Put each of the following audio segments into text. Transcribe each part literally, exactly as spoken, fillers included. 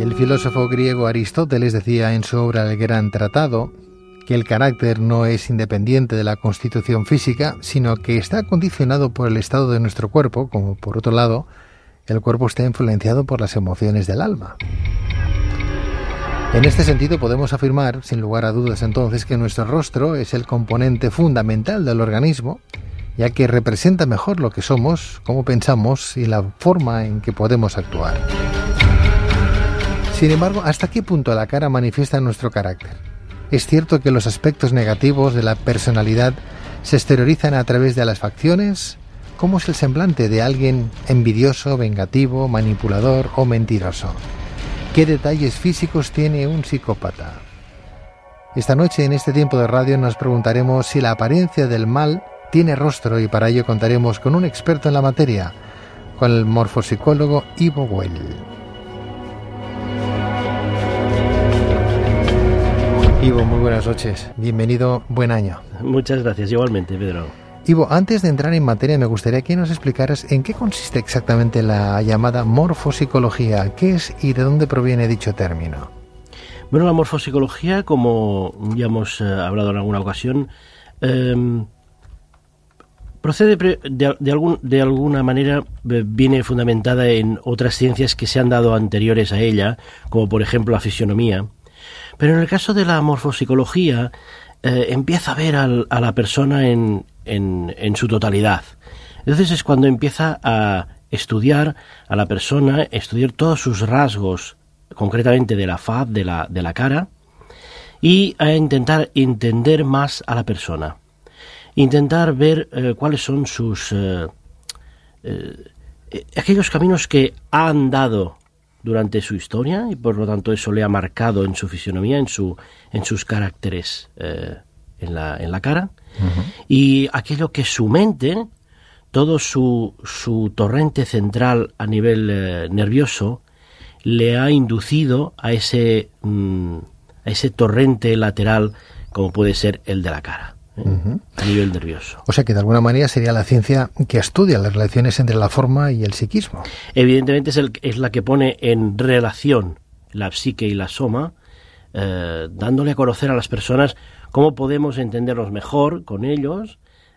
El filósofo griego Aristóteles decía en su obra El Gran Tratado que el carácter no es independiente de la constitución física, sino que está condicionado por el estado de nuestro cuerpo, como por otro lado, el cuerpo está influenciado por las emociones del alma. En este sentido podemos afirmar, sin lugar a dudas entonces, que nuestro rostro es el componente fundamental del organismo, ya que representa mejor lo que somos, cómo pensamos y la forma en que podemos actuar. Sin embargo, ¿hasta qué punto la cara manifiesta nuestro carácter? ¿Es cierto que los aspectos negativos de la personalidad se exteriorizan a través de las facciones? ¿Cómo es el semblante de alguien envidioso, vengativo, manipulador o mentiroso? ¿Qué detalles físicos tiene un psicópata? Esta noche, en este tiempo de radio, nos preguntaremos si la apariencia del mal tiene rostro, y para ello contaremos con un experto en la materia, con el morfopsicólogo Ivo Well. Ivo, muy buenas noches. Bienvenido, buen año. Muchas gracias, igualmente, Pedro. Ivo, antes de entrar en materia, me gustaría que nos explicaras en qué consiste exactamente la llamada morfopsicología, qué es y de dónde proviene dicho término. Bueno, la morfopsicología, como ya hemos eh, hablado en alguna ocasión, eh, procede de, de, algún, de alguna manera, eh, viene fundamentada en otras ciencias que se han dado anteriores a ella, como por ejemplo la fisionomía. Pero en el caso de la morfopsicología, eh, empieza a ver al, a la persona en, en, en su totalidad. Entonces es cuando empieza a estudiar a la persona, estudiar todos sus rasgos, concretamente de la faz, de la, de la cara, y a intentar entender más a la persona. Intentar ver eh, cuáles son sus eh, eh, aquellos caminos que ha andado durante su historia, y por lo tanto eso le ha marcado en su fisionomía, en su en sus caracteres eh, en la en la cara, uh-huh. Y aquello que su mente, todo su su torrente central a nivel eh, nervioso, le ha inducido a ese mm, a ese torrente lateral, como puede ser el de la cara. Uh-huh. A nivel nervioso. O sea que de alguna manera sería la ciencia que estudia las relaciones entre la forma y el psiquismo. Evidentemente es, el, es la que pone en relación la psique y la soma, eh, dándole a conocer a las personas cómo podemos entendernos mejor con ellos,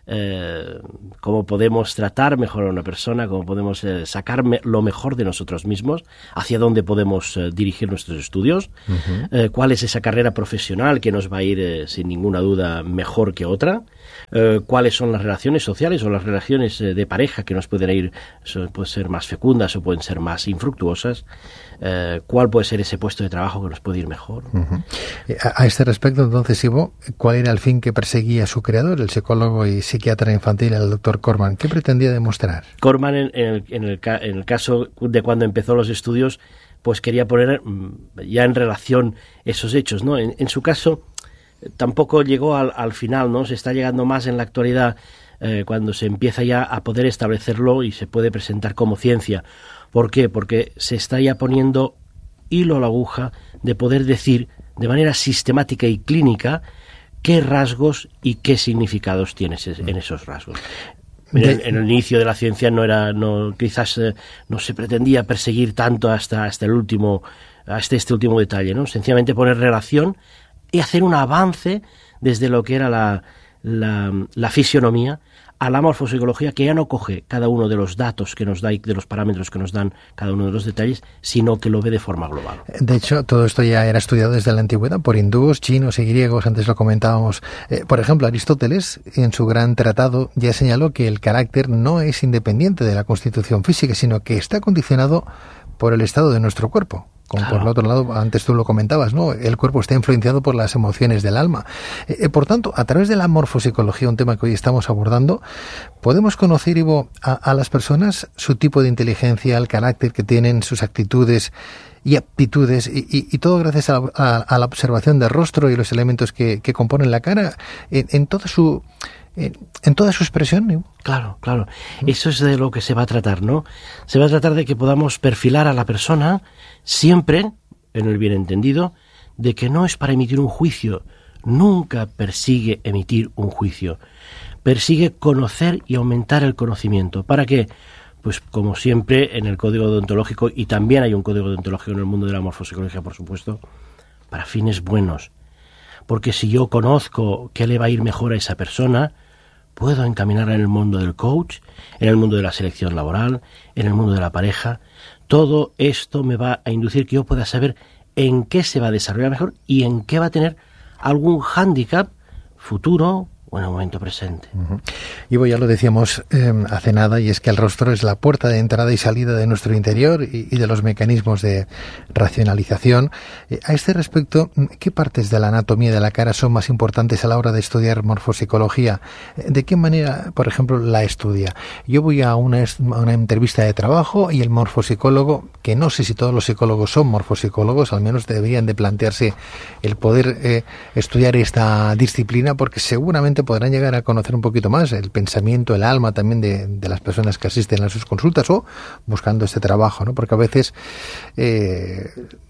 eh, cómo podemos tratar mejor a una persona, cómo podemos eh, sacar me- lo mejor de nosotros mismos, hacia dónde podemos eh, dirigir nuestros estudios, uh-huh. eh, cuál es esa carrera profesional que nos va a ir eh, sin ninguna duda mejor que otra, eh, cuáles son las relaciones sociales o las relaciones eh, de pareja que nos pueden ir, so, pueden ser más fecundas o pueden ser más infructuosas, eh, cuál puede ser ese puesto de trabajo que nos puede ir mejor. Uh-huh. A, a este respecto, entonces, Ivo, ¿cuál era el fin que perseguía su creador, el psicólogo y psiquiatra infantil, el doctor Corman? ¿Qué pretendía demostrar? Corman, en, en, el, en, el, en el caso de cuando empezó los estudios, pues quería poner ya en relación esos hechos, ¿no? En, en su caso, tampoco llegó al, al final, ¿no? Se está llegando más en la actualidad, eh, cuando se empieza ya a poder establecerlo y se puede presentar como ciencia. ¿Por qué? Porque se está ya poniendo hilo a la aguja de poder decir de manera sistemática y clínica qué rasgos y qué significados tienes en esos rasgos. En el, en el inicio de la ciencia no era, no, quizás eh, no se pretendía perseguir tanto hasta, hasta el último, hasta este último detalle, ¿no? Sencillamente poner relación y hacer un avance desde lo que era la, la, la fisionomía a la morfopsicología, que ya no coge cada uno de los datos que nos da y de los parámetros que nos dan cada uno de los detalles, sino que lo ve de forma global. De hecho, todo esto ya era estudiado desde la antigüedad por hindúes, chinos y griegos, antes lo comentábamos. Eh, por ejemplo, Aristóteles, en su Gran Tratado, ya señaló que el carácter no es independiente de la constitución física, sino que está condicionado por el estado de nuestro cuerpo. Como claro. Por el otro lado, antes tú lo comentabas, ¿no? El cuerpo está influenciado por las emociones del alma. Eh, por tanto, a través de la morfopsicología, un tema que hoy estamos abordando, podemos conocer, Ivo, a, a las personas, su tipo de inteligencia, el carácter que tienen, sus actitudes y aptitudes, y, y, y todo gracias a, a, a la observación del rostro y los elementos que, que componen la cara, en, en toda su... En, en toda su expresión, ¿no? Claro, claro. Eso es de lo que se va a tratar, ¿no? Se va a tratar de que podamos perfilar a la persona siempre, en el bien entendido, de que no es para emitir un juicio. Nunca persigue emitir un juicio. Persigue conocer y aumentar el conocimiento. ¿Para qué? pues como siempre en el código deontológico, y también hay un código deontológico en el mundo de la morfopsicología, por supuesto, para fines buenos. Porque si yo conozco qué le va a ir mejor a esa persona, puedo encaminarla en el mundo del coach, en el mundo de la selección laboral, en el mundo de la pareja. Todo esto me va a inducir que yo pueda saber en qué se va a desarrollar mejor y en qué va a tener algún hándicap futuro o en el momento presente. Uh-huh. Ivo, ya lo decíamos eh, hace nada, y es que el rostro es la puerta de entrada y salida de nuestro interior y, y de los mecanismos de racionalización. Eh, a este respecto, ¿qué partes de la anatomía de la cara son más importantes a la hora de estudiar morfopsicología? ¿De qué manera, por ejemplo, la estudia? Yo voy a una, a una entrevista de trabajo y el morfopsicólogo, que no sé si todos los psicólogos son morfopsicólogos, al menos deberían de plantearse el poder eh, estudiar esta disciplina, porque seguramente podrán llegar a conocer un poquito más el pensamiento, el alma también de, de las personas que asisten a sus consultas o buscando este trabajo, ¿no? Porque a veces eh,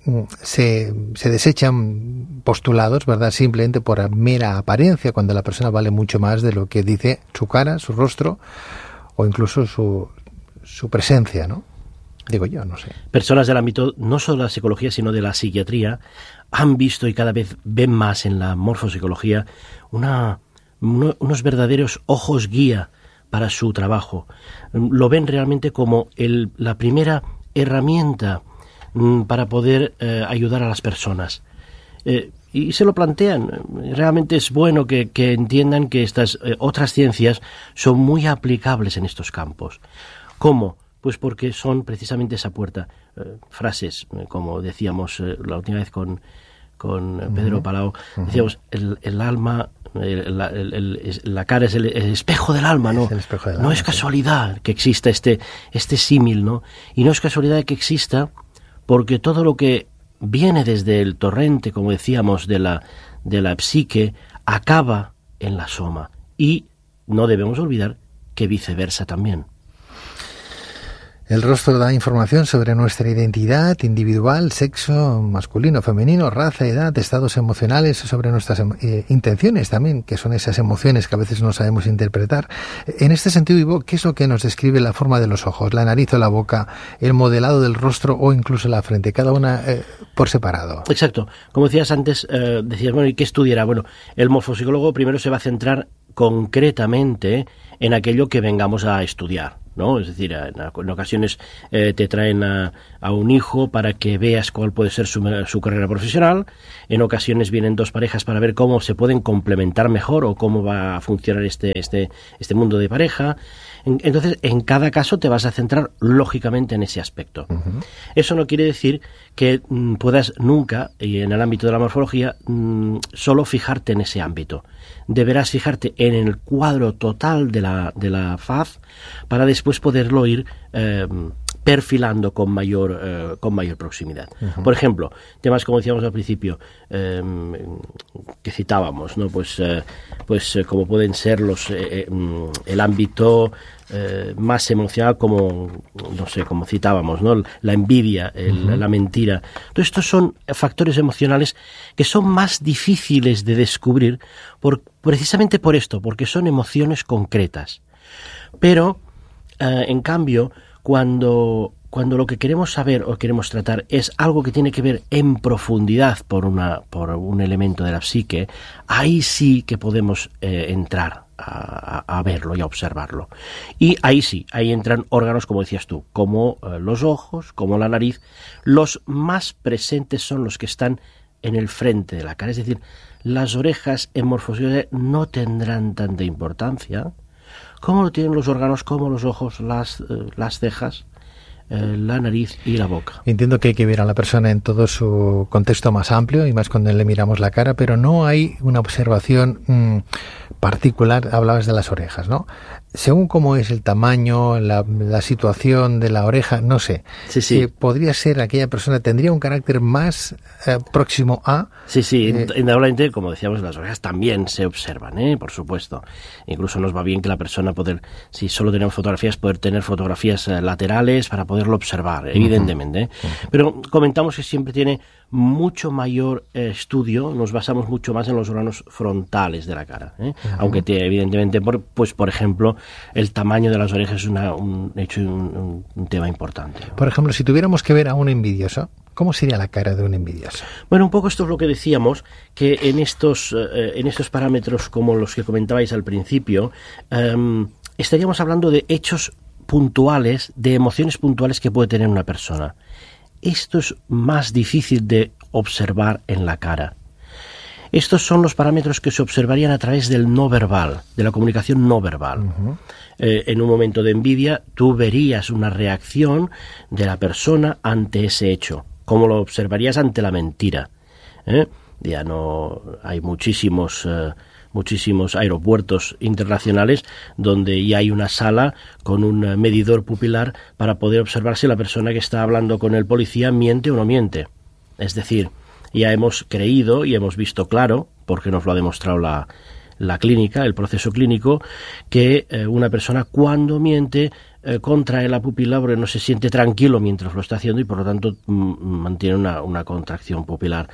se, se desechan postulados, ¿verdad? Simplemente por mera apariencia, cuando la persona vale mucho más de lo que dice su cara, su rostro o incluso su, su presencia, ¿no? Digo yo, no sé. Personas del ámbito no solo de la psicología, sino de la psiquiatría, han visto y cada vez ven más en la morfopsicología una... unos verdaderos ojos guía para su trabajo. Lo ven realmente como el, la primera herramienta mm, para poder eh, ayudar a las personas. Eh, y se lo plantean. Realmente es bueno que, que entiendan que estas eh, otras ciencias son muy aplicables en estos campos. ¿Cómo? Pues porque son precisamente esa puerta. Eh, frases, eh, como decíamos eh, la última vez con, con uh-huh. Pedro Palau, uh-huh. decíamos, el, el alma... El, el, el, la cara es el, el espejo del alma, ¿no? Es del no alma, es casualidad sí. que exista este, este símil, ¿no? Y no es casualidad que exista porque todo lo que viene desde el torrente, como decíamos, de la, de la psique, acaba en la soma. Y no debemos olvidar que viceversa también. El rostro da información sobre nuestra identidad individual, sexo masculino, femenino, raza, edad, estados emocionales, sobre nuestras eh, intenciones también, que son esas emociones que a veces no sabemos interpretar. En este sentido, Ivo, ¿qué es lo que nos describe la forma de los ojos, la nariz o la boca, el modelado del rostro o incluso la frente, cada una eh, por separado? Exacto. Como decías antes, eh, decías, bueno, ¿y qué estudiará? Bueno, el morfopsicólogo primero se va a centrar concretamente en aquello que vengamos a estudiar, ¿no? Es decir, en, en ocasiones eh, te traen a, a un hijo para que veas cuál puede ser su, su carrera profesional. En ocasiones vienen dos parejas para ver cómo se pueden complementar mejor o cómo va a funcionar este, este, este mundo de pareja. En, entonces, en cada caso te vas a centrar lógicamente en ese aspecto. Uh-huh. Eso no quiere decir que mm, puedas nunca, y en el ámbito de la morfología, mm, solo fijarte en ese ámbito. Deberás fijarte en el cuadro total de la, de la faz para después poderlo ir eh, perfilando con mayor, eh, con mayor proximidad. Uh-huh. Por ejemplo, temas como decíamos al principio, eh, que citábamos, ¿no? Pues, eh, pues eh, como pueden ser los eh, eh, el ámbito eh, más emocional, como no sé, como citábamos, ¿no? La envidia, el, uh-huh. la mentira. Todos estos son factores emocionales que son más difíciles de descubrir por, precisamente por esto, porque son emociones concretas. Pero, eh, en cambio, cuando, cuando lo que queremos saber o queremos tratar es algo que tiene que ver en profundidad por, una, por un elemento de la psique, ahí sí que podemos eh, entrar a, a verlo y a observarlo. Y ahí sí, ahí entran órganos, como decías tú, como eh, los ojos, como la nariz. Los más presentes son los que están en el frente de la cara, es decir, las orejas en morfología no tendrán tanta importancia como lo tienen los órganos, como los ojos, las, eh, las cejas, eh, la nariz y la boca. Entiendo que hay que ver a la persona en todo su contexto más amplio y más cuando le miramos la cara, pero no hay una observación mmm, particular. Hablabas de las orejas, ¿no? Según cómo es el tamaño, la, la situación de la oreja, no sé. Sí, sí. Si podría ser aquella persona, tendría un carácter más eh, próximo a... Sí, sí. Eh, indudablemente, como decíamos, las orejas también se observan, ¿eh? Por supuesto. Incluso nos va bien que la persona poder, si solo tenemos fotografías, poder tener fotografías eh, laterales para poder poderlo observar, evidentemente. ¿eh? Uh-huh. Pero comentamos que siempre tiene mucho mayor eh, estudio, nos basamos mucho más en los órganos frontales de la cara. ¿eh? Uh-huh. Aunque te, evidentemente, por, pues por ejemplo, el tamaño de las orejas es una, un hecho un, un, un tema importante. Por ejemplo, si tuviéramos que ver a un envidioso, ¿cómo sería la cara de un envidioso? Bueno, un poco esto es lo que decíamos, que en estos, eh, en estos parámetros como los que comentabais al principio, eh, estaríamos hablando de hechos puntuales, de emociones puntuales que puede tener una persona. Esto es más difícil de observar en la cara. Estos son los parámetros que se observarían a través del no verbal, de la comunicación no verbal. Uh-huh. Eh, en un momento de envidia, tú verías una reacción de la persona ante ese hecho, como lo observarías ante la mentira. ¿eh? Ya no hay muchísimos... Eh, muchísimos aeropuertos internacionales donde ya hay una sala con un medidor pupilar para poder observar si la persona que está hablando con el policía miente o no miente. Es decir, ya hemos creído y hemos visto claro, porque nos lo ha demostrado la, la clínica, el proceso clínico, que eh, una persona cuando miente eh, contrae la pupila porque no se siente tranquilo mientras lo está haciendo y por lo tanto m- mantiene una, una contracción pupilar.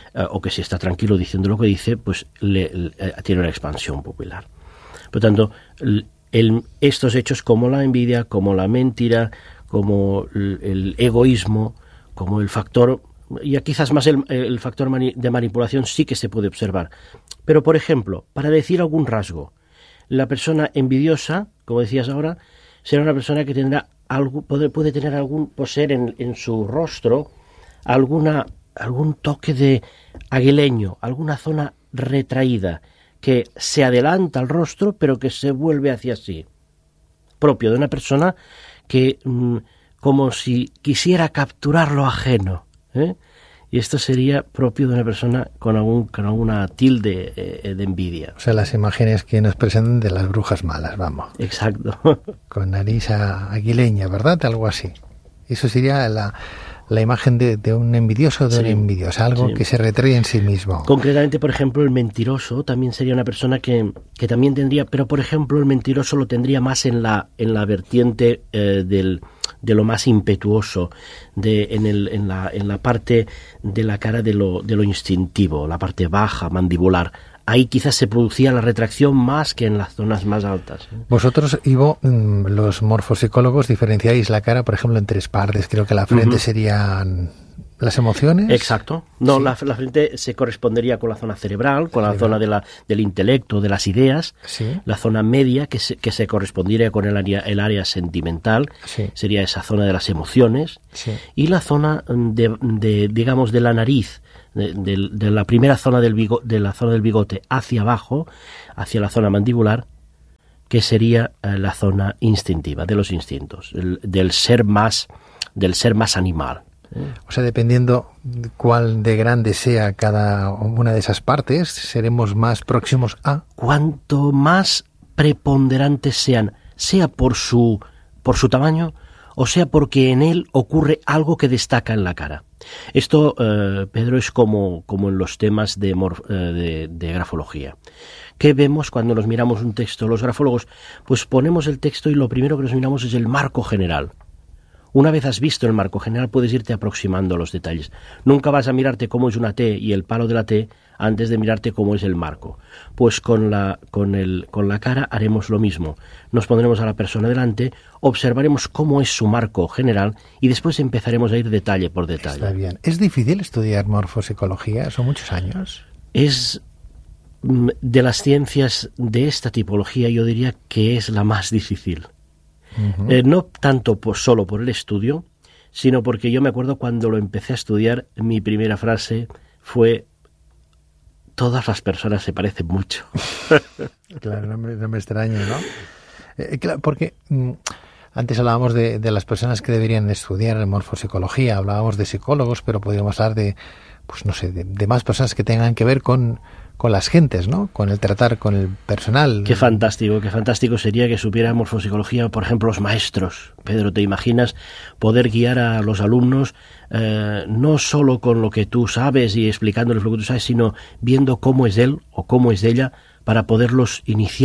O que si está tranquilo diciendo lo que dice, pues le, le, tiene una expansión pupilar. Por lo tanto, el, el, estos hechos como la envidia, como la mentira, como el, el egoísmo, como el factor, ya quizás más el, el factor mani, de manipulación sí que se puede observar. Pero, por ejemplo, para decir algún rasgo, la persona envidiosa, como decías ahora, será una persona que tendrá algo, puede, puede tener algún, poseer en, en su rostro alguna... algún toque de aguileño, alguna zona retraída que se adelanta al rostro pero que se vuelve hacia sí, propio de una persona que mmm, como si quisiera capturar lo ajeno, ¿eh? Y esto sería propio de una persona con, algún, con alguna tilde eh, de envidia. O sea, las imágenes que nos presentan de las brujas malas, vamos. Exacto. Con nariz aguileña, ¿verdad? Algo así. Eso sería la... la imagen de, de un envidioso o de sí, una envidiosa, algo sí. que se retrae en sí mismo. Concretamente, por ejemplo, el mentiroso también sería una persona que, que también tendría, pero por ejemplo el mentiroso lo tendría más en la, en la vertiente eh, del, de lo más impetuoso, de, en, el, en, la, en la parte de la cara de lo, de lo instintivo, la parte baja, mandibular. Ahí quizás se producía la retracción más que en las zonas más altas. Vosotros, Ivo, los morfopsicólogos, diferenciáis la cara, por ejemplo, en tres partes. Creo que la frente uh-huh. serían las emociones. Exacto. No, sí. la, la frente se correspondería con la zona cerebral, con la sí, zona de la, del intelecto, de las ideas. Sí. La zona media, que se, que se correspondería con el área, el área sentimental, sí. sería esa zona de las emociones. Sí. Y la zona de, de, digamos, de la nariz, De, de, de la primera zona del bigote, de la zona del bigote hacia abajo, hacia la zona mandibular, que sería eh, la zona instintiva, de los instintos, el, del ser más, del ser más animal. ¿eh? O sea, dependiendo cuál de grande sea cada una de esas partes, seremos más próximos a. Cuanto más preponderantes sean, sea por su, por su tamaño, o sea porque en él ocurre algo que destaca en la cara. Esto, eh, Pedro, es como, como en los temas de, morf, eh, de, de grafología. ¿Qué vemos cuando nos miramos un texto? Los grafólogos, pues ponemos el texto y lo primero que nos miramos es el marco general. Una vez has visto el marco general, puedes irte aproximando a los detalles. Nunca vas a mirarte cómo es una T y el palo de la T antes de mirarte cómo es el marco. Pues con la, con el, con la cara haremos lo mismo. Nos pondremos a la persona delante, observaremos cómo es su marco general y después empezaremos a ir detalle por detalle. Está bien. ¿Es difícil estudiar morfopsicología? ¿Son muchos años? Es de las ciencias de esta tipología, yo diría que es la más difícil. Uh-huh. Eh, no tanto por, solo por el estudio, sino porque yo me acuerdo cuando lo empecé a estudiar, mi primera frase fue: todas las personas se parecen mucho. Claro, no me, no me extraña, ¿no? Eh, claro, porque mm, antes hablábamos de, de las personas que deberían estudiar morfopsicología, hablábamos de psicólogos, pero podríamos hablar de, pues no sé, de, de más personas que tengan que ver con, con las gentes, ¿no? Con el tratar con el personal. Qué fantástico, qué fantástico sería que supiera morfopsicología, por ejemplo, los maestros. Pedro, ¿te imaginas poder guiar a los alumnos eh, no solo con lo que tú sabes y explicándoles lo que tú sabes, sino viendo cómo es él o cómo es ella para poderlos iniciar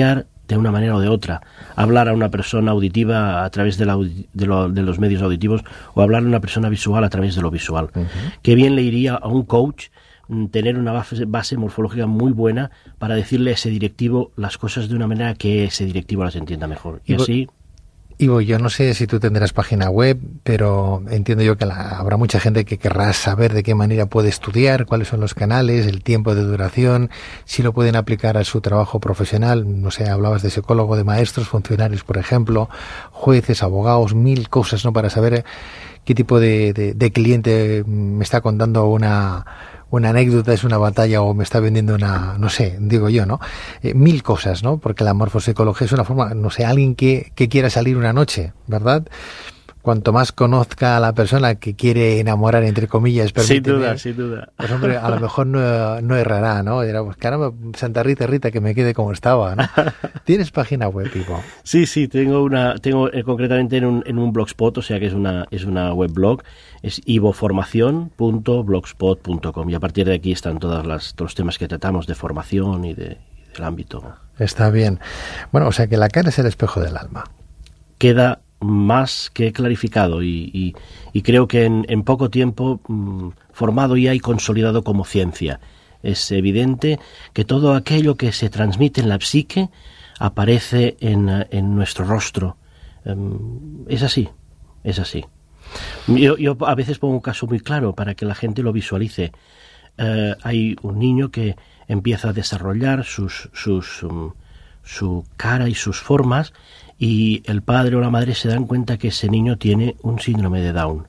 de una manera o de otra. Hablar a una persona auditiva a través de, la, de, lo, de los medios auditivos o hablar a una persona visual a través de lo visual. Uh-huh. Qué bien le iría a un coach tener una base, base morfológica muy buena para decirle a ese directivo las cosas de una manera que ese directivo las entienda mejor. Y, y así... Ivo, yo no sé si tú tendrás página web, pero entiendo yo que la, habrá mucha gente que querrá saber de qué manera puede estudiar, cuáles son los canales, el tiempo de duración, si lo pueden aplicar a su trabajo profesional. No sé, hablabas de psicólogo, de maestros, funcionarios, por ejemplo, jueces, abogados, mil cosas, ¿no? Para saber qué tipo de, de, de cliente me está contando una... una anécdota, es una batalla o me está vendiendo una, no sé, digo yo, ¿no? Eh, mil cosas, ¿no? Porque la morfopsicología es una forma, no sé, alguien que, que quiera salir una noche, ¿verdad? Cuanto más conozca a la persona que quiere enamorar, entre comillas, sin duda, sin duda. Pues hombre, a lo mejor no, no errará, ¿no? Dirá, pues caramba, Santa Rita, Rita, que me quede como estaba, ¿no? ¿Tienes página web, Ivo? Sí, sí, tengo una, tengo eh, concretamente en un, en un blogspot, o sea que es una, es una webblog, es ivoformación punto blogspot punto com y a partir de aquí están todas las, todos los temas que tratamos de formación y, de, y del ámbito. Está bien. Bueno, o sea que la cara es el espejo del alma. Queda más que clarificado y, y, y creo que en, en poco tiempo mmm, formado ya y consolidado como ciencia. Es evidente que todo aquello que se transmite en la psique aparece en, en nuestro rostro. Um, es así, es así. Yo, yo a veces pongo un caso muy claro para que la gente lo visualice. Uh, hay un niño que empieza a desarrollar sus, sus, um, su cara y sus formas, y el padre o la madre se dan cuenta que ese niño tiene un síndrome de Down.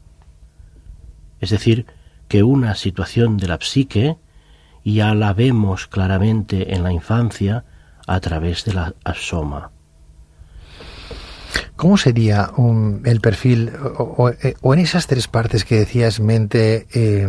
Es decir, que una situación de la psique ya la vemos claramente en la infancia a través de la asoma. ¿Cómo sería un, el perfil, o, o, o en esas tres partes que decías, mente, eh,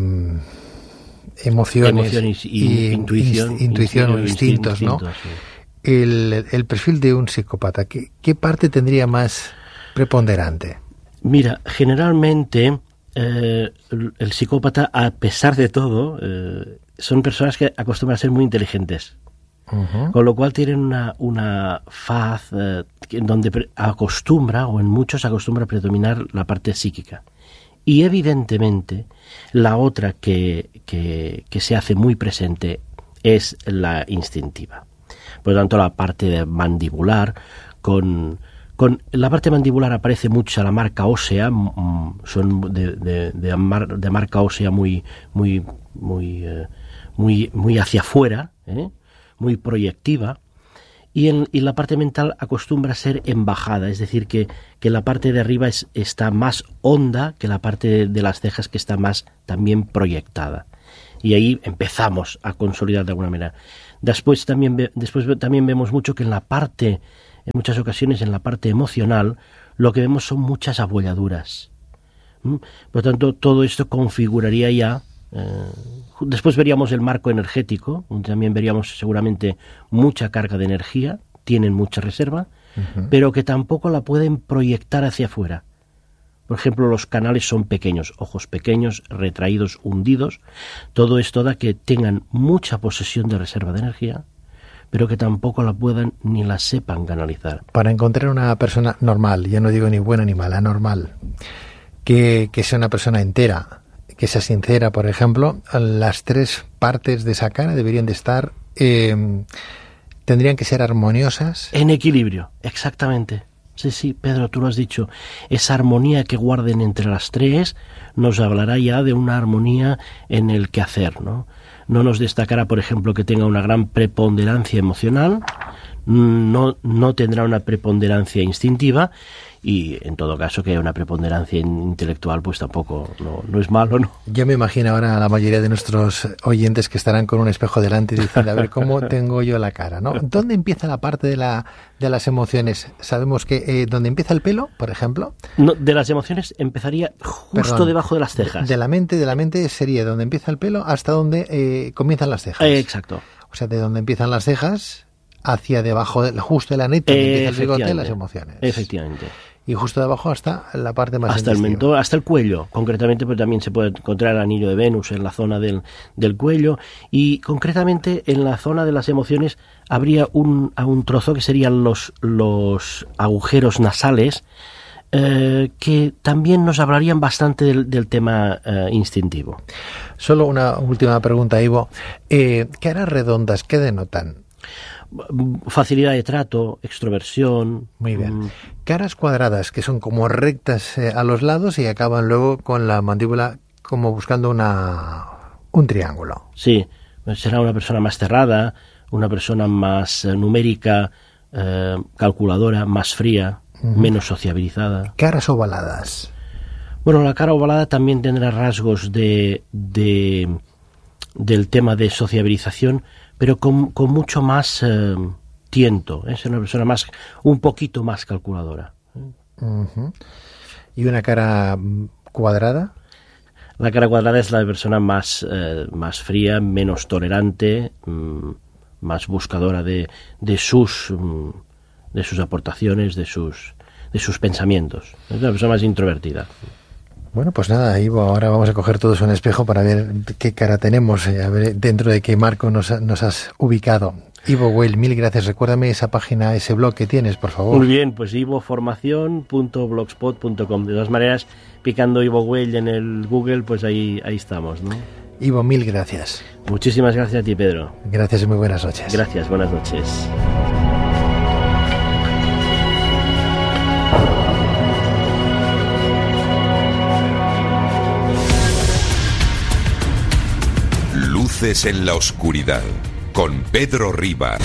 emociones, emociones y, y intuición, in, intuición o instintos, ¿no? Sí. El, el perfil de un psicópata, ¿qué, qué parte tendría más preponderante? Mira, generalmente eh, el, el psicópata, a pesar de todo, eh, son personas que acostumbran a ser muy inteligentes. Uh-huh. Con lo cual tienen una, una faz eh, donde acostumbra, o en muchos acostumbra a predominar la parte psíquica. Y evidentemente la otra que, que, que se hace muy presente es la instintiva. Por lo tanto, la parte de mandibular, con, con la parte mandibular aparece mucha la marca ósea, son de, de, de, mar, de marca ósea muy, muy, muy, eh, muy, muy hacia afuera, ¿eh? Muy proyectiva, y, en, y la parte mental acostumbra a ser en bajada, es decir, que, que la parte de arriba es, está más honda que la parte de, de las cejas, que está más también proyectada. Y ahí empezamos a consolidar de alguna manera. Después también, después también vemos mucho que en la parte, en muchas ocasiones en la parte emocional, lo que vemos son muchas abolladuras. ¿Mm? Por lo tanto, todo esto configuraría ya... Eh, después veríamos el marco energético, donde también veríamos seguramente mucha carga de energía, tienen mucha reserva, uh-huh. pero que tampoco la pueden proyectar hacia afuera. Por ejemplo, los canales son pequeños, ojos pequeños, retraídos, hundidos. Todo esto da que tengan mucha posesión de reserva de energía, pero que tampoco la puedan ni la sepan canalizar. Para encontrar una persona normal, ya no digo ni buena ni mala, normal, que, que sea una persona entera, que sea sincera, por ejemplo, las tres partes de esa cara deberían de estar, eh, tendrían que ser armoniosas. En equilibrio, exactamente. Sí, sí, Pedro, tú lo has dicho. Esa armonía que guarden entre las tres nos hablará ya de una armonía en el quehacer, ¿no? No nos destacará, por ejemplo, que tenga una gran preponderancia emocional, no, no tendrá una preponderancia instintiva, y en todo caso que haya una preponderancia intelectual pues tampoco no, no es malo, ¿no? Yo me imagino ahora a la mayoría de nuestros oyentes que estarán con un espejo delante y diciendo, a ver, ¿cómo tengo yo la cara, ¿no? ¿Dónde empieza la parte de la de las emociones? Sabemos que eh, ¿dónde empieza el pelo, por ejemplo? No, de las emociones empezaría justo Perdón, debajo de las cejas. De la mente, de la mente sería donde empieza el pelo hasta donde eh, comienzan las cejas. Eh, exacto. O sea, de donde empiezan las cejas hacia debajo, de, justo de la neta, donde empieza el bigote, las emociones. Efectivamente. y justo debajo hasta la parte más hasta el mentón, hasta el cuello, concretamente, pero también se puede encontrar el anillo de Venus en la zona del, del cuello, y concretamente en la zona de las emociones habría un, un trozo que serían los, los agujeros nasales, eh, que también nos hablarían bastante del, del tema eh, instintivo. Solo una última pregunta, Ivo. Eh, ¿Caras redondas qué denotan? Facilidad de trato, extroversión. Muy bien. Mm. Caras cuadradas, que son como rectas eh, a los lados y acaban luego con la mandíbula como buscando una un triángulo. Sí, será una persona más cerrada, una persona más eh, numérica, eh, calculadora, más fría, uh-huh. menos sociabilizada. Caras ovaladas. Bueno, la cara ovalada también tendrá rasgos de, de del tema de sociabilización, pero con, con mucho más eh, tiento. ¿eh? Es una persona más, un poquito más calculadora. Uh-huh. ¿Y una cara cuadrada? La cara cuadrada es la de persona más, eh, más fría, menos tolerante, mmm, más buscadora de, de sus mmm, de sus aportaciones, de sus de sus pensamientos. Es una persona más introvertida. Bueno, pues nada, Ivo, ahora vamos a coger todos un espejo para ver qué cara tenemos, a ver dentro de qué marco nos, nos has ubicado. Ivo Güell, mil gracias. Recuérdame esa página, ese blog que tienes, por favor. Muy bien, pues ivoformación punto blogspot punto com. De todas maneras, picando Ivo Güell en el Google, pues ahí, ahí estamos, ¿no? Ivo, mil gracias. Muchísimas gracias a ti, Pedro. Gracias y muy buenas noches. Gracias, buenas noches. Luces en la oscuridad, con Pedro Riba.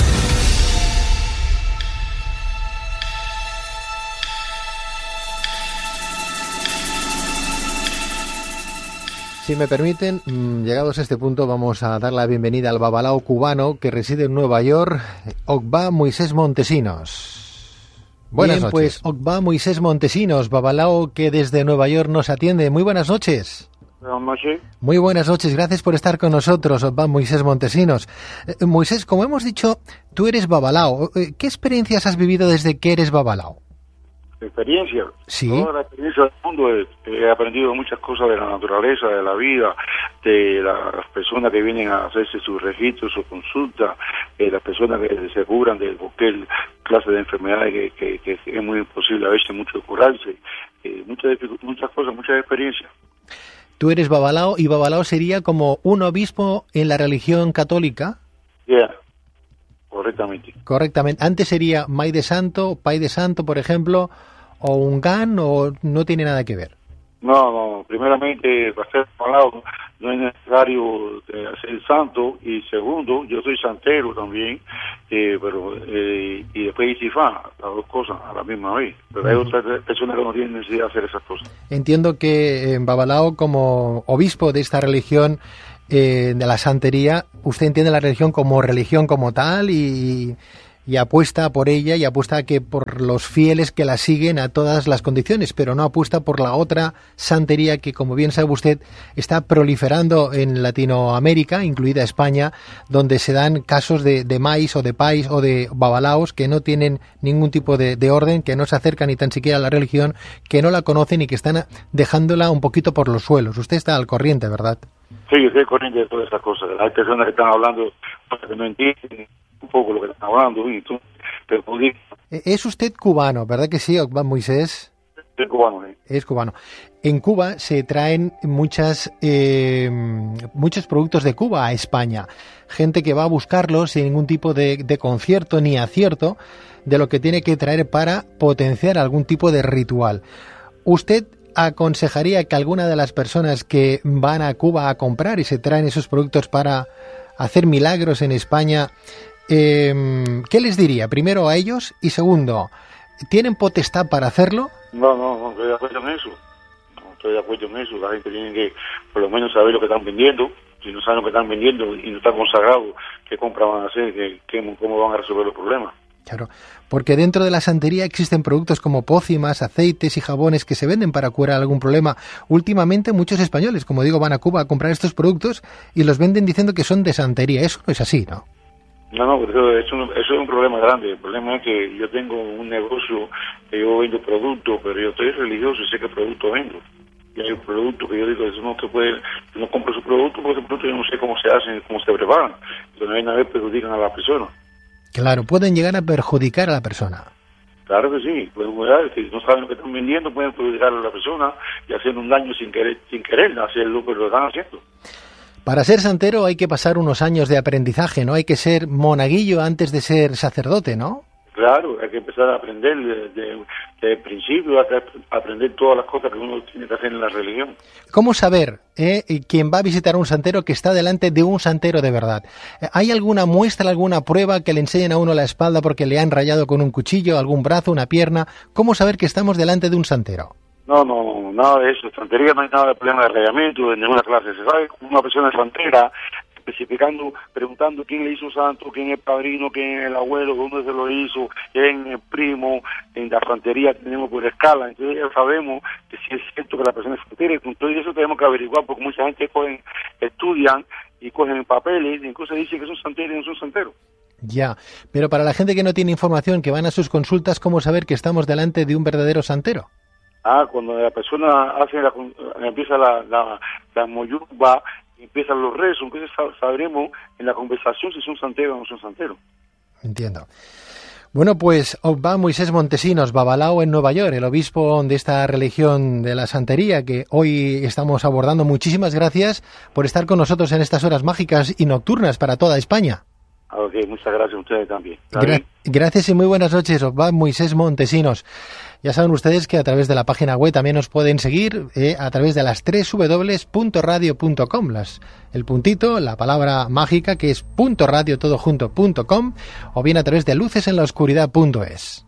Si me permiten, llegados a este punto, vamos a dar la bienvenida al babalao cubano que reside en Nueva York, Okba Moisés Montesinos. Buenas Bien, noches. Pues Okba Moisés Montesinos, babalao que desde Nueva York nos atiende. Muy buenas noches. Buenas noches. Muy buenas noches, gracias por estar con nosotros, Okba Moisés Montesinos. Eh, Moisés, como hemos dicho, tú eres babalao. ¿Qué experiencias has vivido desde que eres babalao? Experiencia. Sí. Toda la experiencia del mundo. He, he aprendido muchas cosas de la naturaleza, de la vida, de las personas que vienen a hacerse sus registros, sus consultas, de las personas que se curan de cualquier clase de enfermedades que, que, que es muy imposible a veces mucho curarse. Eh, muchas, muchas cosas, muchas experiencias. Tú eres babalao y babalao sería como un obispo en la religión católica. Ya, yeah. Correctamente. Correctamente. Antes sería May de Santo, Pai de Santo, por ejemplo, o un Gan, o no tiene nada que ver. No, no. Primeramente, para ser babalao no es necesario ser santo, y segundo, yo soy santero también, eh, pero eh, y después Isifá, las dos cosas a la misma vez. Pero hay otras personas que no tienen necesidad de hacer esas cosas. Entiendo que en babalao, como obispo de esta religión eh, de la santería, usted entiende la religión como religión como tal y, y apuesta por ella y apuesta que por los fieles que la siguen a todas las condiciones, pero no apuesta por la otra santería que, como bien sabe usted, está proliferando en Latinoamérica, incluida España, donde se dan casos de, de maíz o de pais o de babalaos que no tienen ningún tipo de, de orden, que no se acercan ni tan siquiera a la religión, que no la conocen y que están dejándola un poquito por los suelos. Usted está al corriente, ¿verdad? Sí, yo estoy al corriente de todas esas cosas. Hay personas que están hablando que no entienden un poco lo que están hablando, y tú, pero podí... Es usted cubano, ¿verdad que sí, Okba Moisés? Es cubano, ¿eh? Es cubano. En Cuba se traen muchas eh, muchos productos de Cuba a España. Gente que va a buscarlos sin ningún tipo de, de concierto ni acierto de lo que tiene que traer para potenciar algún tipo de ritual. ¿Usted aconsejaría que alguna de las personas que van a Cuba a comprar y se traen esos productos para hacer milagros en España, Eh, ¿qué les diría? Primero a ellos y segundo, ¿tienen potestad para hacerlo? No, no, no estoy de acuerdo en eso. No estoy de acuerdo en eso. La gente tiene que por lo menos saber lo que están vendiendo. Si no saben lo que están vendiendo y no están consagrados, ¿qué compra van a hacer? ¿Qué, qué, ¿Cómo van a resolver los problemas? Claro, porque dentro de la santería existen productos como pócimas, aceites y jabones que se venden para curar algún problema. Últimamente muchos españoles, como digo, van a Cuba a comprar estos productos y los venden diciendo que son de santería. Eso no es así, ¿no? No, no, pero eso, eso, eso es un problema grande. El problema es que yo tengo un negocio que yo vendo productos, pero yo estoy religioso y sé qué producto vendo. Y hay un producto que yo digo, eso no se puede, yo no compro su producto porque ese producto yo no sé cómo se hacen, cómo se preparan. Pero no hay nada que perjudican a la persona. Claro, pueden llegar a perjudicar a la persona. Claro que sí, pueden jugar, si no saben lo que están vendiendo, pueden perjudicar a la persona y hacer un daño sin querer, sin querer hacerlo, pero lo están haciendo. Para ser santero hay que pasar unos años de aprendizaje, ¿no? Hay que ser monaguillo antes de ser sacerdote, ¿no? Claro, hay que empezar a aprender desde de, de principio, a aprender todas las cosas que uno tiene que hacer en la religión. ¿Cómo saber, eh, quien va a visitar a un santero, que está delante de un santero de verdad? ¿Hay alguna muestra, alguna prueba que le enseñen a uno la espalda porque le han rayado con un cuchillo, algún brazo, una pierna? ¿Cómo saber que estamos delante de un santero? No, no, nada de eso. En santería no hay nada de problema de rayamiento en ninguna clase. Se sabe como una persona es santera, especificando, preguntando quién le hizo santo, quién es el padrino, quién es el abuelo, dónde se lo hizo, quién es el primo. En la santería tenemos por escala, entonces ya sabemos que si es cierto que la persona es santera, y con todo eso tenemos que averiguar, porque mucha gente cogen, estudian y cogen papeles, y incluso dicen que son santeros y no son santeros. Ya, pero para la gente que no tiene información, que van a sus consultas, ¿cómo saber que estamos delante de un verdadero santero? Ah, cuando la persona hace la, empieza la, la, la moyuba, empiezan los rezos, entonces sabremos en la conversación si son santeros o no son santeros. Entiendo. Bueno, pues va Moisés Montesinos, Babalao en Nueva York, el obispo de esta religión de la santería que hoy estamos abordando. Muchísimas gracias por estar con nosotros en estas horas mágicas y nocturnas para toda España. Ok, muchas gracias a ustedes también. Gra- gracias y muy buenas noches, va Moisés Montesinos. Ya saben ustedes que a través de la página web también nos pueden seguir eh, a través de las doble u doble u doble u punto radio punto com, las, el puntito, la palabra mágica que es punto radio todo junto punto com, o bien a través de luces en la oscuridad punto es.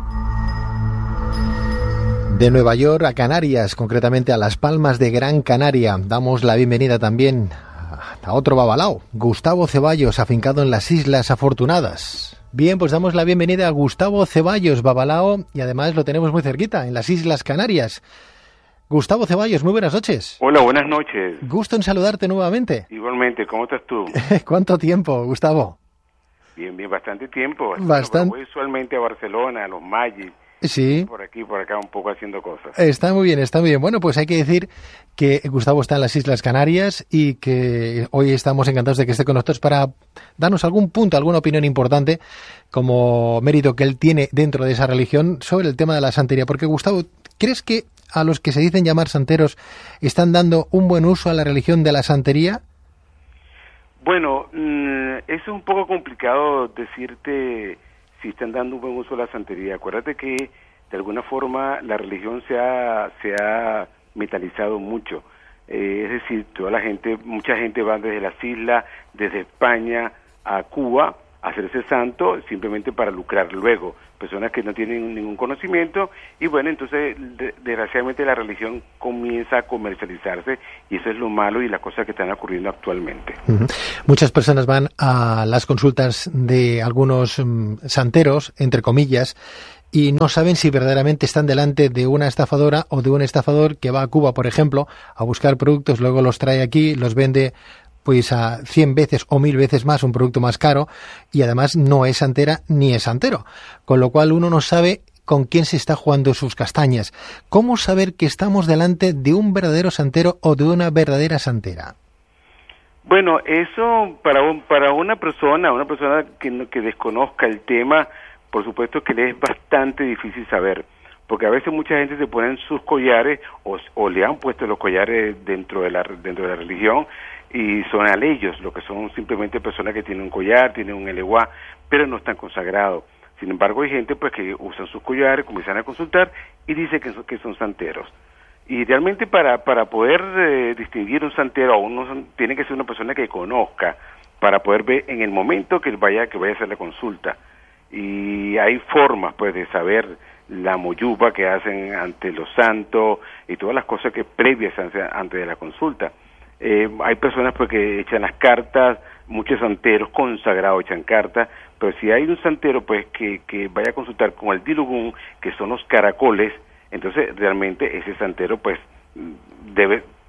De Nueva York a Canarias, concretamente a Las Palmas de Gran Canaria, damos la bienvenida también a otro babalao, Gustavo Ceballos, afincado en las Islas Afortunadas. Bien, pues damos la bienvenida a Gustavo Ceballos, babalao, y además lo tenemos muy cerquita, en las Islas Canarias. Gustavo Ceballos, muy buenas noches. Hola, buenas noches. Gusto en saludarte nuevamente. Igualmente, ¿cómo estás tú? ¿Cuánto tiempo, Gustavo? Bien, bien, bastante tiempo. Bastante. Voy usualmente a Barcelona, a los Magis. Sí. Por aquí, por acá, un poco haciendo cosas. Está muy bien, está muy bien. Bueno, pues hay que decir que Gustavo está en las Islas Canarias y que hoy estamos encantados de que esté con nosotros para darnos algún punto, alguna opinión importante como mérito que él tiene dentro de esa religión sobre el tema de la santería. Porque, Gustavo, ¿crees que a los que se dicen llamar santeros están dando un buen uso a la religión de la santería? Bueno, mmm, es un poco complicado decirte si están dando un buen uso a la santería. Acuérdate que de alguna forma la religión se ha, se ha metalizado mucho. Eh, es decir, toda la gente, mucha gente va desde las islas, desde España a Cuba a hacerse santo simplemente para lucrar luego. Personas que no tienen ningún conocimiento y bueno, entonces de, desgraciadamente la religión comienza a comercializarse y eso es lo malo y las cosas que están ocurriendo actualmente. Uh-huh. Muchas personas van a las consultas de algunos um, santeros, entre comillas, y no saben si verdaderamente están delante de una estafadora o de un estafador que va a Cuba, por ejemplo, a buscar productos, luego los trae aquí, los vende pues a cien veces o mil veces más, un producto más caro, y además no es santera ni es santero, con lo cual uno no sabe con quién se está jugando sus castañas. ¿Cómo saber que estamos delante de un verdadero santero o de una verdadera santera? Bueno, eso para un, para una persona, una persona que, que desconozca el tema, por supuesto que le es bastante difícil saber, porque a veces mucha gente se pone en sus collares o, o le han puesto los collares dentro de la dentro de la religión y son aleyos, lo que son simplemente personas que tienen un collar, tienen un eleguá, pero no están consagrados. Sin embargo, hay gente pues que usan sus collares, comienzan a consultar y dice que son, que son santeros. Y realmente para para poder eh, distinguir un santero, uno tiene que ser una persona que conozca para poder ver en el momento que vaya que vaya a hacer la consulta. Y hay formas pues de saber la moyuba que hacen ante los santos y todas las cosas que previas antes de la consulta. Eh, hay personas pues que echan las cartas, muchos santeros consagrados echan cartas, pero si hay un santero pues que, que vaya a consultar con el dilugún, que son los caracoles, entonces realmente ese santero pues debe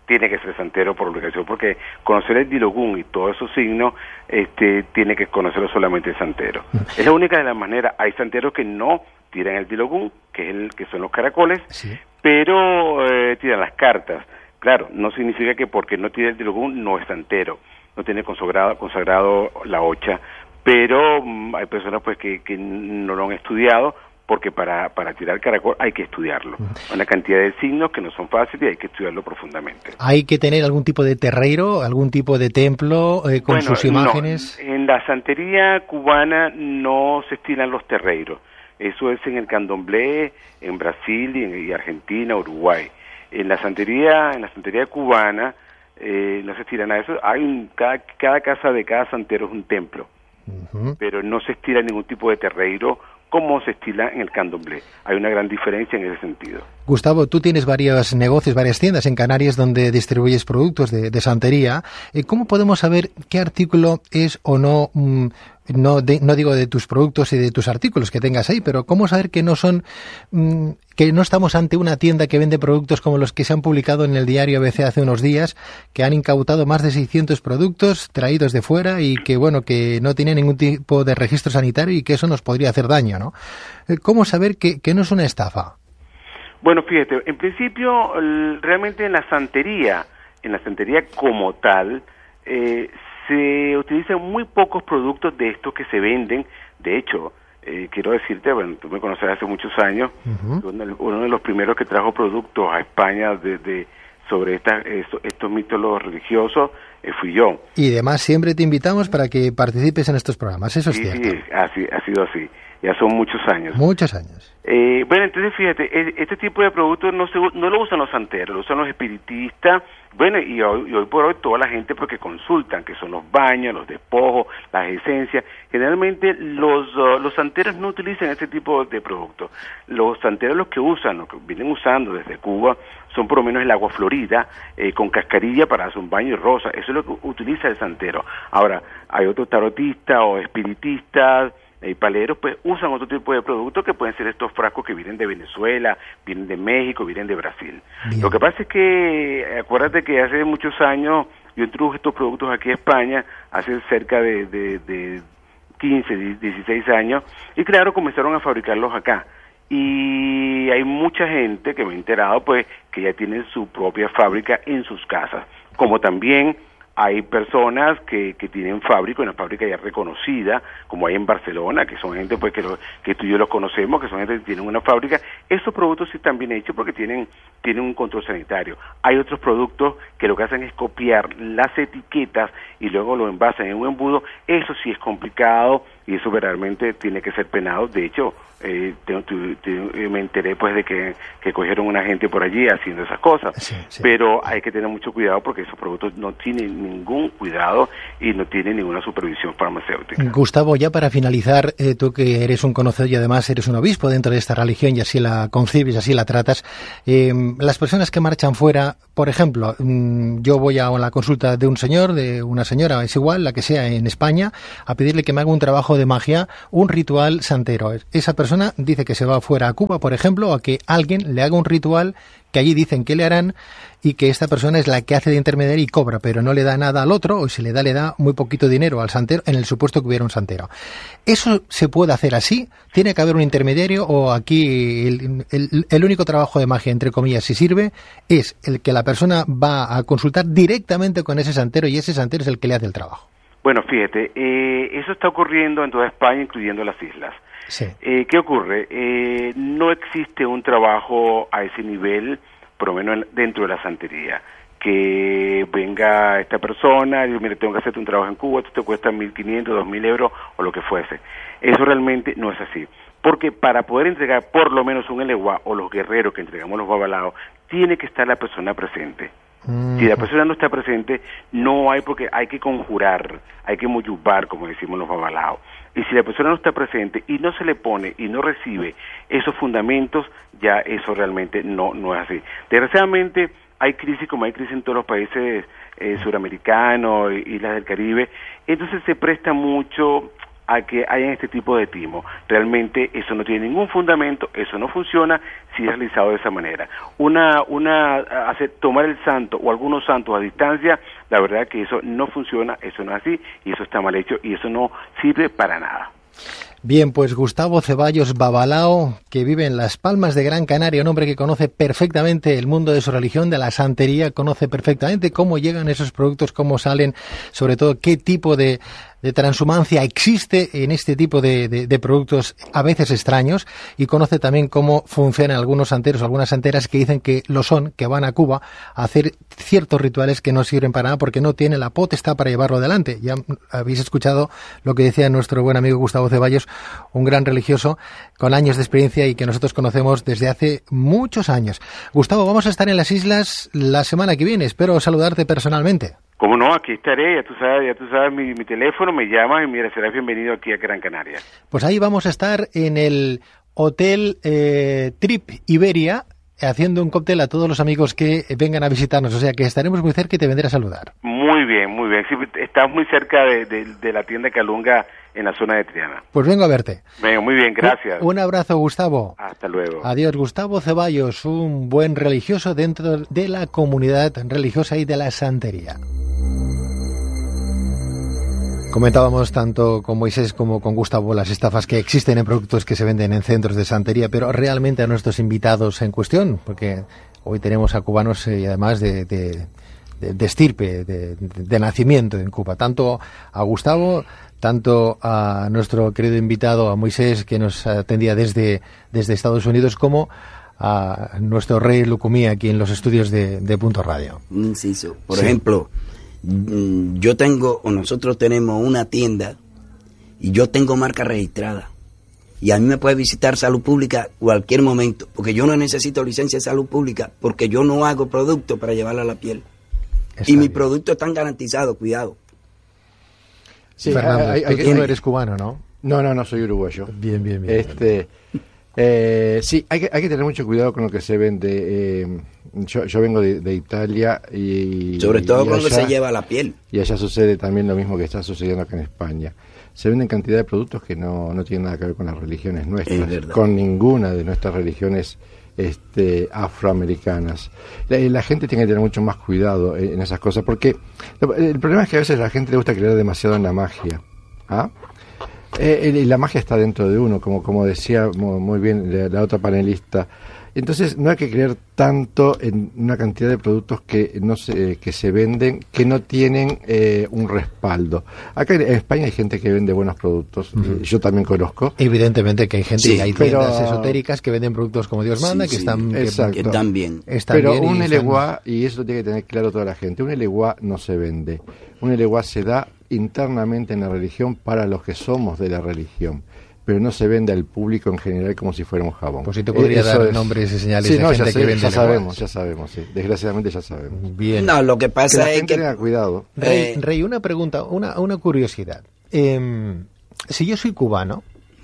tiene que ser santero por obligación, porque conocer el Dilogún y todos esos signos, este, tiene que conocerlo solamente el santero. Es la única de las maneras. Hay santeros que no tiran el Dilogún, que es el que son los caracoles, sí. pero eh, tiran las cartas. Claro, no significa que porque no tira el Dilogún no es santero, no tiene consagrado, consagrado la hocha, pero um, hay personas pues que, que no lo han estudiado, porque para, para tirar caracol hay que estudiarlo. Una cantidad de signos que no son fáciles y hay que estudiarlo profundamente. ¿Hay que tener algún tipo de terreiro, algún tipo de templo eh, con bueno, sus imágenes? No, en la santería cubana no se estilan los terreiros. Eso es en el candomblé, en Brasil y en y Argentina, Uruguay. En la santería, en la santería cubana eh, no se estila nada de eso. Hay un, cada, cada casa de cada santero es un templo, uh-huh. pero no se estila ningún tipo de terreiro como se estila en el candomblé. Hay una gran diferencia en ese sentido. Gustavo, tú tienes varios negocios, varias tiendas en Canarias donde distribuyes productos de, de santería. ¿Cómo podemos saber qué artículo es o no, mmm, no, de, no digo de tus productos y de tus artículos que tengas ahí, pero cómo saber que no son, mmm, que no estamos ante una tienda que vende productos como los que se han publicado en el diario A B C hace unos días, que han incautado más de seiscientos productos traídos de fuera y que, bueno, que no tienen ningún tipo de registro sanitario y que eso nos podría hacer daño, ¿no? ¿Cómo saber que, que no es una estafa? Bueno, fíjate, en principio, realmente en la santería, en la santería como tal, eh, se utilizan muy pocos productos de estos que se venden. De hecho, eh, quiero decirte, bueno, tú me conoces hace muchos años, uh-huh. uno, uno de los primeros que trajo productos a España de, de sobre esta, estos, estos mítolos religiosos eh, fui yo. Y además siempre te invitamos para que participes en estos programas, eso es sí, cierto. Sí, así, ha sido así. Ya son muchos años. Muchos años. Eh, bueno, entonces fíjate, este tipo de productos no se, no lo usan los santeros, lo usan los espiritistas, bueno, y hoy, y hoy por hoy toda la gente porque consultan, que son los baños, los despojos, las esencias. Generalmente los, uh, los santeros no utilizan este tipo de productos. Los santeros los que usan, los que vienen usando desde Cuba, son por lo menos el agua florida, eh, con cascarilla para hacer un baño rosa. Eso es lo que utiliza el santero. Ahora, hay otros tarotistas o espiritistas, y paleros, pues usan otro tipo de productos que pueden ser estos frascos que vienen de Venezuela, vienen de México, vienen de Brasil. Bien. Lo que pasa es que, acuérdate que hace muchos años yo introduje estos productos aquí a España, hace cerca de, de, de quince, dieciséis años, y claro, comenzaron a fabricarlos acá. Y hay mucha gente que me he enterado, pues, que ya tienen su propia fábrica en sus casas, como también hay personas que, que tienen fábrica, una fábrica ya reconocida, como hay en Barcelona, que son gente pues que, lo, que tú y yo los conocemos, que son gente que tienen una fábrica. Estos productos sí están bien hechos porque tienen, tienen un control sanitario. Hay otros productos que lo que hacen es copiar las etiquetas y luego lo envasan en un embudo. Eso sí es complicado y eso verdaderamente tiene que ser penado. De hecho, eh, te, te, te, me enteré pues de que, que cogieron una gente por allí haciendo esas cosas. Sí, sí. Pero hay que tener mucho cuidado porque esos productos no tienen ningún cuidado y no tienen ninguna supervisión farmacéutica. Gustavo, ya para finalizar, eh, tú que eres un conocedor y además eres un obispo dentro de esta religión y así la concibes, así la tratas, eh, las personas que marchan fuera, por ejemplo, mmm, yo voy a la consulta de un señor, de una señora, es igual, la que sea en España, a pedirle que me haga un trabajo de magia, un ritual santero. Esa persona dice que se va fuera a Cuba, por ejemplo, a que alguien le haga un ritual que allí dicen que le harán y que esta persona es la que hace de intermediaria y cobra, pero no le da nada al otro, o si le da, le da muy poquito dinero al santero, en el supuesto que hubiera un santero. ¿Eso se puede hacer así? ¿Tiene que haber un intermediario o aquí el, el, el único trabajo de magia, entre comillas, si sirve, es el que la persona va a consultar directamente con ese santero y ese santero es el que le hace el trabajo? Bueno, fíjate, eh, eso está ocurriendo en toda España, incluyendo las islas. Sí. Eh, ¿Qué ocurre? Eh, no existe un trabajo a ese nivel, por lo menos dentro de la santería, que venga esta persona y diga, mire, tengo que hacerte un trabajo en Cuba, esto te cuesta mil quinientos, dos mil euros o lo que fuese. Eso realmente no es así, porque para poder entregar por lo menos un eleguá o los guerreros que entregamos los babalaos, tiene que estar la persona presente. Mm. Si la persona no está presente, no hay, porque hay que conjurar, hay que moyubar, como decimos los babalaos. Y si la persona no está presente y no se le pone y no recibe esos fundamentos, ya eso realmente no, no es así. Desgraciadamente hay crisis como hay crisis en todos los países eh, suramericanos y las del Caribe, entonces se presta mucho a que hayan este tipo de timo. Realmente eso no tiene ningún fundamento, eso no funciona si es realizado de esa manera. Una, una, hacer, tomar el santo o algunos santos a distancia, la verdad que eso no funciona, eso no es así, y eso está mal hecho, y eso no sirve para nada. Bien, pues Gustavo Ceballos Babalao, que vive en Las Palmas de Gran Canaria, un hombre que conoce perfectamente el mundo de su religión, de la santería, conoce perfectamente cómo llegan esos productos, cómo salen, sobre todo qué tipo de, de transhumancia existe en este tipo de, de, de productos a veces extraños, y conoce también cómo funcionan algunos santeros, algunas santeras que dicen que lo son, que van a Cuba a hacer ciertos rituales que no sirven para nada porque no tienen la potestad para llevarlo adelante. Ya habéis escuchado lo que decía nuestro buen amigo Gustavo Ceballos, un gran religioso con años de experiencia y que nosotros conocemos desde hace muchos años. Gustavo, vamos a estar en las islas la semana que viene. Espero saludarte personalmente. Como no, aquí estaré, ya tú sabes, ya tú sabes mi, mi teléfono, me llamas y mira, serás bienvenido aquí a Gran Canaria. Pues ahí vamos a estar en el Hotel eh, Trip Iberia, haciendo un cóctel a todos los amigos que vengan a visitarnos, o sea que estaremos muy cerca y te vendré a saludar. Muy bien, muy bien, sí, estás muy cerca de, de, de la tienda Calunga en la zona de Triana. Pues vengo a verte. Venga, muy bien, gracias. Un, un abrazo, Gustavo. Hasta luego. Adiós, Gustavo Ceballos, un buen religioso dentro de la comunidad religiosa y de la santería. Comentábamos tanto con Moisés como con Gustavo las estafas que existen en productos que se venden en centros de santería, pero realmente a nuestros invitados en cuestión, porque hoy tenemos a cubanos y eh, además de, de, de, de estirpe, de, de, de nacimiento en Cuba, tanto a Gustavo, tanto a nuestro querido invitado, a Moisés, que nos atendía desde, desde Estados Unidos, como a nuestro rey Lucumí aquí en los estudios de, de Punto Radio. Un inciso. Por sí. ejemplo, yo tengo, o nosotros tenemos una tienda y yo tengo marca registrada. Y a mí me puede visitar Salud Pública cualquier momento, porque yo no necesito licencia de Salud Pública, porque yo no hago producto para llevarla a la piel. Está y mis bien. productos están garantizados, cuidado. Sí, Fernando, hay- hay tú que- no eres cubano, ¿no? No, no, no soy uruguayo. Bien, bien, bien. Este, eh, sí, hay que, hay que tener mucho cuidado con lo que se vende. Eh, yo, yo vengo de, de Italia y... Sobre todo y cuando allá- se lleva a la piel. Y allá sucede también lo mismo que está sucediendo acá en España. Se venden cantidad de productos que no, no tienen nada que ver con las religiones nuestras, Es verdad. con ninguna de nuestras religiones este, afroamericanas. La, la gente tiene que tener mucho más cuidado en, en esas cosas, porque lo- el problema es que a veces a la gente le gusta creer demasiado en la magia. ¿Ah? Eh, y la magia está dentro de uno, como, como decía mu- muy bien la, la otra panelista. Entonces no hay que creer tanto en una cantidad de productos que no se, que se venden, que no tienen eh, un respaldo. Acá en España hay gente que vende buenos productos, Ujú. eh, yo también conozco. Evidentemente que hay gente, Sí, hay pero- tiendas esotéricas que venden productos como Dios manda, Sí, que sí, están que- exacto. Que están bien. están Pero bien y un están- eleguá, y eso lo tiene que tener claro toda la gente, un eleguá no se vende. Un eleguá se da internamente en la religión para los que somos de la religión, pero no se vende al público en general como si fuera un jabón. Pues sí te podría Eh, eso dar es- nombres y señales Sí, de no, gente ya, sé, que vende ya sabemos, eleguás. ya sabemos, sí. Desgraciadamente ya sabemos. Bien. No, lo que Que pasa la es gente que... tenga cuidado. Rey, eh, Rey, una pregunta, una, una curiosidad. Eh, si yo soy cubano,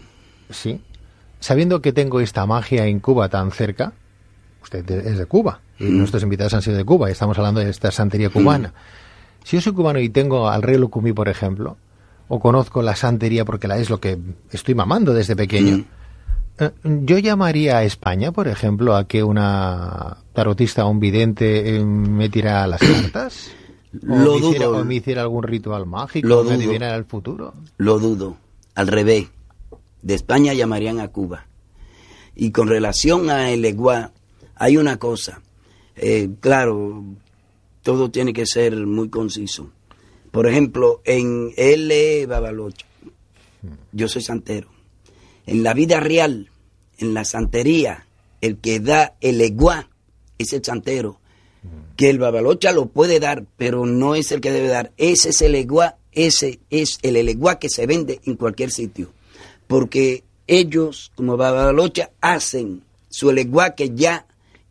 sí, sabiendo que tengo esta magia en Cuba tan cerca, usted es de Cuba, y Mm. nuestros invitados han sido de Cuba, y estamos hablando de esta santería cubana. Si yo soy cubano y tengo al rey Lucumí, por ejemplo, o conozco la santería porque la es lo que estoy mamando desde pequeño, Mm. eh, yo llamaría a España, por ejemplo, a que una tarotista o un vidente eh, me tirara las cartas. O, Lo me hiciera, dudo. o me hiciera algún ritual mágico, Lo o me dudo. adivinara el futuro. Lo dudo. Al revés. De España llamarían a Cuba. Y con relación a el Eguá, hay una cosa. Eh, claro, todo tiene que ser muy conciso. Por ejemplo, en L. Babalocha, yo soy santero. En la vida real, en la santería, el que da el Eguá es el santero. Que el Babalocha lo puede dar, pero no es el que debe dar. Ese es el Eguá, ese es el Eguá que se vende en cualquier sitio. Porque ellos, como Babalocha, hacen su Eguá, que ya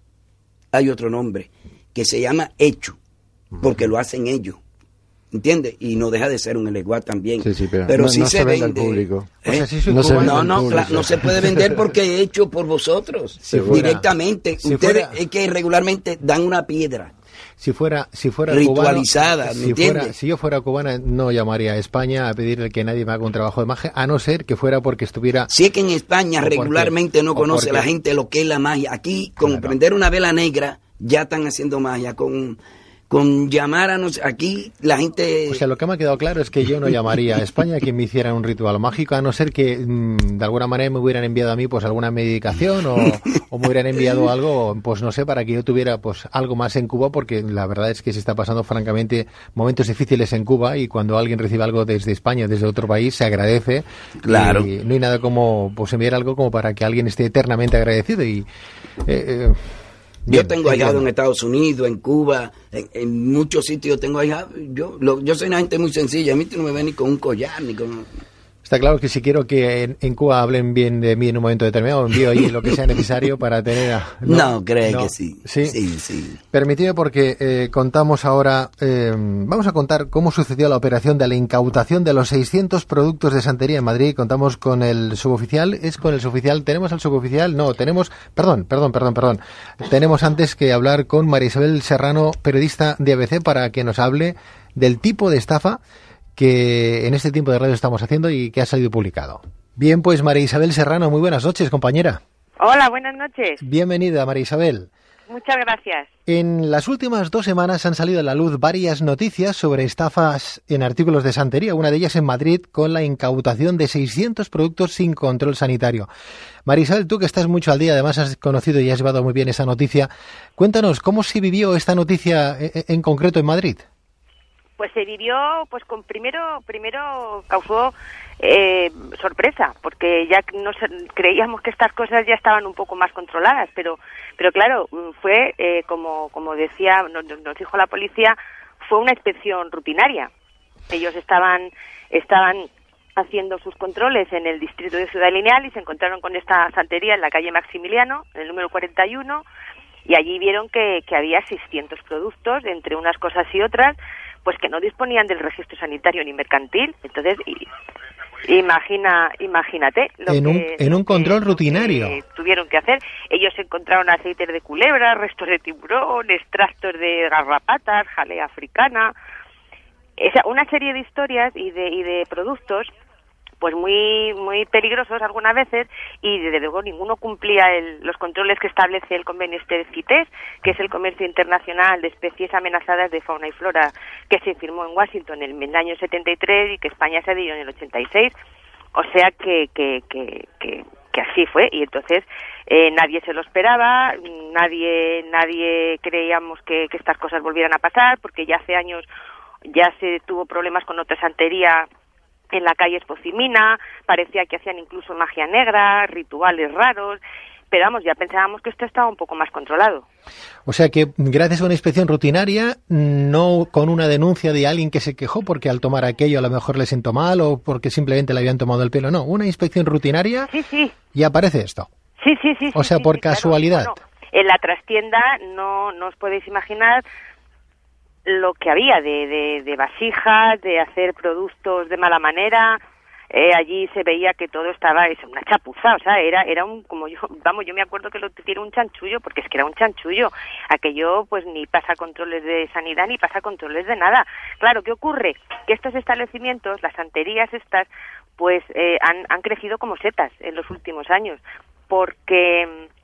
hay otro nombre, que se llama hecho, porque lo hacen ellos. ¿Entiendes? Y no deja de ser un Eguá también. Sí, sí, pero no- sí no se, se vende al vende. público. ¿Eh? O sea, si soy No se cubano- vende No, al no, público. cla- no se puede vender porque es hecho por vosotros. Si fuera- directamente. si Ustedes fuera- es que regularmente dan una piedra. si fuera si fuera ritualizada, cubano, ¿me si entiendes? fuera, si yo fuera cubana no llamaría a España a pedirle que nadie me haga un trabajo de magia, a no ser que fuera porque estuviera... Si es que en España porque, regularmente no conoce porque, la gente lo que es la magia. Aquí, con claro. prender una vela negra, ya están haciendo magia. Con... Con llamar a nos... Aquí la gente... O sea, lo que me ha quedado claro es que yo no llamaría a España a que me hicieran un ritual mágico, a no ser que mmm, de alguna manera me hubieran enviado a mí pues alguna medicación o, o me hubieran enviado algo, pues no sé, para que yo tuviera pues algo más en Cuba, porque la verdad es que se está pasando francamente momentos difíciles en Cuba y cuando alguien recibe algo desde España, desde otro país, se agradece. Claro. Y no hay nada como pues enviar algo como para que alguien esté eternamente agradecido y... Eh, eh, Bien, yo tengo ahijado en Estados Unidos, en Cuba, en, en muchos sitios tengo ahijado. Yo, lo, yo soy una gente muy sencilla, a mí tú no me ves ni con un collar, ni con... Está claro que si quiero que en, en Cuba hablen bien de mí en un momento determinado, envío allí lo que sea necesario para tener a... No, no cree no. que sí. Sí, sí. sí. Permitidme porque eh, contamos ahora, eh, vamos a contar cómo sucedió la operación de la incautación de los seiscientos productos de santería en Madrid. Contamos con el suboficial, ¿es con el suboficial? ¿Tenemos al suboficial? No, tenemos, perdón, perdón, perdón, perdón. Tenemos antes que hablar con María Isabel Serrano, periodista de A B C, para que nos hable del tipo de estafa que en este tiempo de radio estamos haciendo y que ha salido publicado. Bien, pues María Isabel Serrano, muy buenas noches, compañera. Hola, buenas noches. Bienvenida, María Isabel. Muchas gracias. En las últimas dos semanas han salido a la luz varias noticias sobre estafas en artículos de santería, una de ellas en Madrid con la incautación de seiscientos productos sin control sanitario. María Isabel, tú que estás mucho al día, además has conocido y has llevado muy bien esa noticia, cuéntanos, ¿cómo se vivió esta noticia en concreto en Madrid? Pues se vivió, pues con primero, primero causó eh, sorpresa, porque ya nos creíamos que estas cosas ya estaban un poco más controladas, pero, pero claro, fue eh, como, como decía, nos, nos dijo la policía, fue una inspección rutinaria. Ellos estaban, estaban haciendo sus controles en el distrito de Ciudad Lineal y se encontraron con esta santería en la calle Maximiliano, en el número cuarenta y uno, y allí vieron que, que había seiscientos productos, entre unas cosas y otras, pues que no disponían del registro sanitario ni mercantil. Entonces, y, imagina, imagínate lo en un, que, en un lo control que, rutinario lo que tuvieron que hacer. Ellos encontraron aceites de culebra, restos de tiburón, extractos de garrapatas, jalea africana, esa, una serie de historias y de, y de productos pues muy muy peligrosos algunas veces, y desde luego ninguno cumplía el, los controles que establece el convenio este de CITES, que es el comercio internacional de especies amenazadas de fauna y flora, que se firmó en Washington en el año setenta y tres y que España se adhirió en el ochenta y seis, o sea que que que, que, que así fue, y entonces eh, nadie se lo esperaba, nadie nadie creíamos que, que estas cosas volvieran a pasar, porque ya hace años ya se tuvo problemas con otra santería en la calle Espocimina, parecía que hacían incluso magia negra, rituales raros, pero vamos, ya pensábamos que esto estaba un poco más controlado. O sea que gracias a una inspección rutinaria, no con una denuncia de alguien que se quejó porque al tomar aquello a lo mejor le sentó mal o porque simplemente le habían tomado el pelo, no, una inspección rutinaria sí, sí. y aparece esto. Sí, sí, sí. O sea, sí, por sí, casualidad. Claro. Bueno, en la trastienda no, no os podéis imaginar lo que había de, de, de vasijas, de hacer productos de mala manera. Eh, allí se veía que todo estaba, es una chapuza, o sea, era era un, como yo, vamos, yo me acuerdo que lo era un chanchullo, porque es que era un chanchullo. Aquello, pues, ni pasa controles de sanidad, ni pasa controles de nada. Claro, ¿qué ocurre? Que estos establecimientos, las santerías estas, pues, eh, han, han crecido como setas en los últimos años, porque